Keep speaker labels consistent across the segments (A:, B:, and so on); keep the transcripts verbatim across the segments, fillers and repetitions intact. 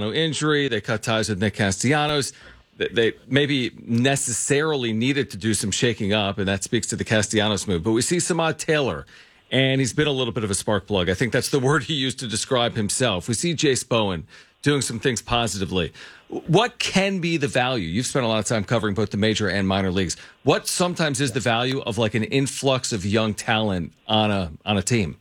A: Castellano injury. They cut ties with Nick Castellanos. They, they maybe necessarily needed to do some shaking up, and that speaks to the Castellanos move. But we see Samad Taylor, and he's been a little bit of a spark plug. I think that's the word he used to describe himself. We see Jace Bowen doing some things positively. What can be the value? You've spent a lot of time covering both the major and minor leagues. What sometimes is the value of like an influx of young talent on a on a team?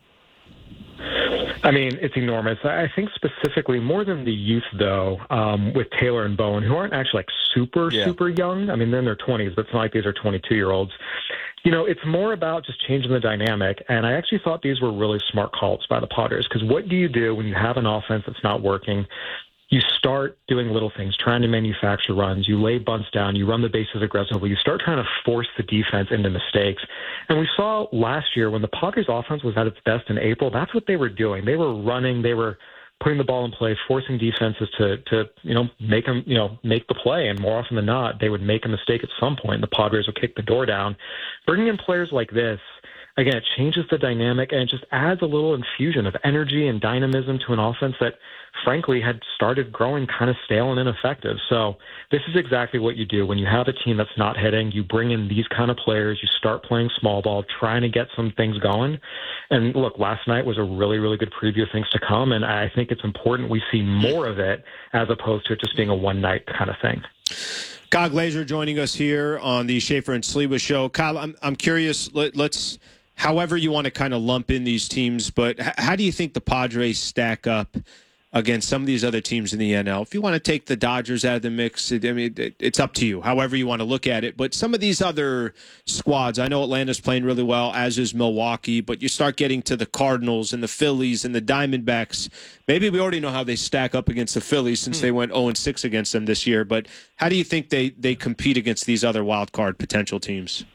B: I mean, it's enormous. I think specifically more than the youth, though, um, with Taylor and Bowen, who aren't actually like super, yeah. super young. I mean, they're in their twenties, but it's not like these are twenty-two-year-olds. You know, it's more about just changing the dynamic. And I actually thought these were really smart calls by the Padres, because what do you do when you have an offense that's not working? You start doing little things, trying to manufacture runs. You lay bunts down. You run the bases aggressively. You start trying to force the defense into mistakes. And we saw last year when the Padres offense was at its best in April, that's what they were doing. They were running. They were putting the ball in play, forcing defenses to, to you know, make them, you know, make the play. And more often than not, they would make a mistake at some point. The Padres would kick the door down. Bringing in players like this, again, it changes the dynamic, and it just adds a little infusion of energy and dynamism to an offense that, frankly, had started growing kind of stale and ineffective. So this is exactly what you do. When you have a team that's not hitting, you bring in these kind of players, you start playing small ball, trying to get some things going. And look, last night was a really, really good preview of things to come, and I think it's important we see more of it as opposed to it just being a one-night kind of thing.
C: Kyle Glaser joining us here on the Schaefer and Sliwa show. Kyle, I'm, I'm curious, let, let's... however you want to kind of lump in these teams, but how do you think the Padres stack up against some of these other teams in the N L? If you want to take the Dodgers out of the mix, I mean, it's up to you, however you want to look at it. But some of these other squads, I know Atlanta's playing really well, as is Milwaukee, but you start getting to the Cardinals and the Phillies and the Diamondbacks. Maybe we already know how they stack up against the Phillies since hmm. they went oh and six against them this year, but how do you think they, they compete against these other wild card potential teams?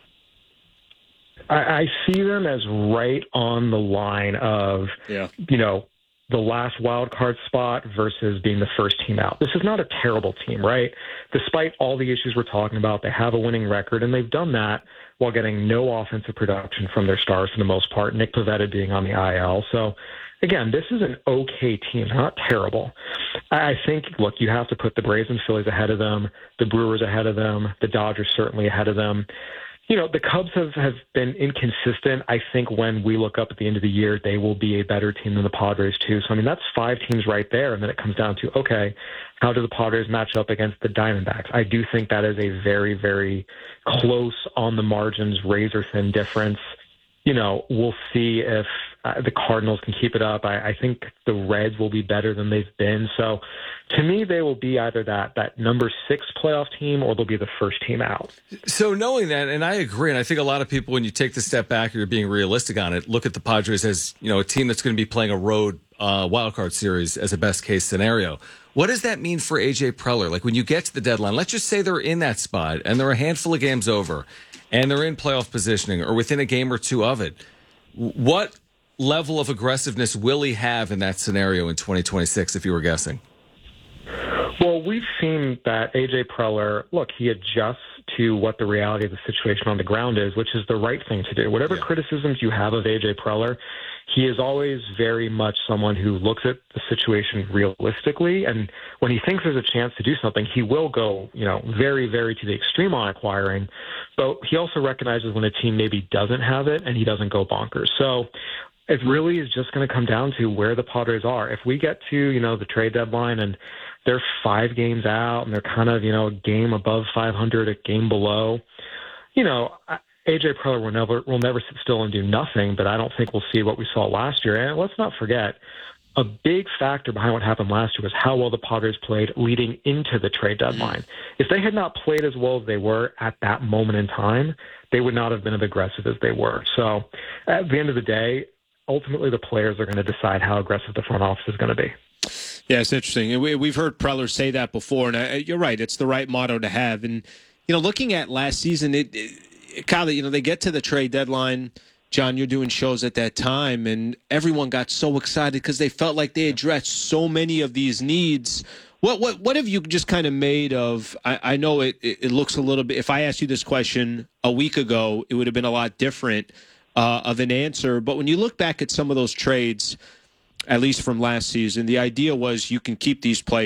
B: I see them as right on the line of, yeah. you know, the last wild card spot versus being the first team out. This is not a terrible team, right? Despite all the issues we're talking about, they have a winning record, and they've done that while getting no offensive production from their stars for the most part, Nick Pivetta being on the I L. So, again, this is an okay team, not terrible. I think, look, you have to put the Braves and Phillies ahead of them, the Brewers ahead of them, the Dodgers certainly ahead of them. You know, the Cubs have, have been inconsistent. I think when we look up at the end of the year, they will be a better team than the Padres, too. So, I mean, that's five teams right there. And then it comes down to, okay, how do the Padres match up against the Diamondbacks? I do think that is a very, very close on the margins, razor-thin difference. You know, we'll see if uh, the Cardinals can keep it up. I, I think the Reds will be better than they've been. So, to me, they will be either that that number six playoff team or they'll be the first team out.
A: So knowing that, and I agree, and I think a lot of people, when you take the step back or you're being realistic on it, look at the Padres as, you know, a team that's going to be playing a road uh, wildcard series as a best-case scenario. What does that mean for A J Preller? Like, when you get to the deadline, let's just say they're in that spot and they're a handful of games over and they're in playoff positioning or within a game or two of it. What level of aggressiveness will he have in that scenario in twenty twenty-six, if you were guessing?
B: Well, we've seen that A J Preller, look, he adjusts to what the reality of the situation on the ground is, which is the right thing to do. Whatever yeah. criticisms you have of A J Preller, he is always very much someone who looks at the situation realistically, and when he thinks there's a chance to do something, he will go, you know, very, very to the extreme on acquiring, but he also recognizes when a team maybe doesn't have it, and he doesn't go bonkers. So it really is just going to come down to where the Padres are. If we get to, you know, the trade deadline and they're five games out and they're kind of, you know, a game above five hundred, a game below, you know, A J Preller will never will never sit still and do nothing, but I don't think we'll see what we saw last year. And let's not forget, a big factor behind what happened last year was how well the Padres played leading into the trade deadline. If they had not played as well as they were at that moment in time, they would not have been as aggressive as they were. So at the end of the day, ultimately the players are going to decide how aggressive the front office is going to be.
C: Yeah, it's interesting. We, we've heard Preller say that before, and I, you're right. It's the right motto to have. And, you know, looking at last season, it, it Kyle, you know, they get to the trade deadline. John, you're doing shows at that time, and everyone got so excited because they felt like they addressed so many of these needs. What what what have you just kind of made of? I, I know it, it looks a little bit. If I asked you this question a week ago, it would have been a lot different uh, of an answer. But when you look back at some of those trades, at least from last season, the idea was you can keep these players.